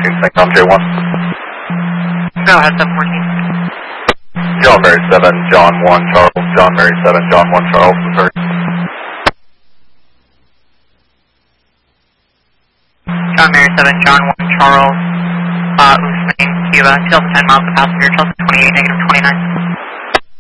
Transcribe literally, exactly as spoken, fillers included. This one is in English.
Houston, Tom J one. Go ahead, seven fourteen. John Mary seven, John one, Charles, John Mary seven, John one, Charles, Missouri. John Mary seven, John one, Charles, uh, Usman, Cuba, two thousand ten miles of passenger, Chelsea twenty-eight, negative twenty-nine.